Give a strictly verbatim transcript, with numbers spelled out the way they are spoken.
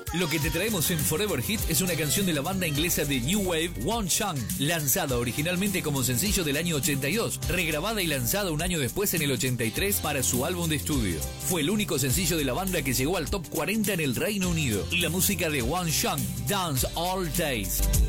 Lo que te traemos en Forever Hit es una canción de la banda inglesa de New Wave, One Shang, lanzada originalmente como sencillo del año ochenta y dos, regrabada y lanzada un año después en el ochenta y tres para su álbum de estudio. Fue el único sencillo de la banda que llegó al top cuarenta en el Reino Unido. Y la música de One Shang, Dance All Days.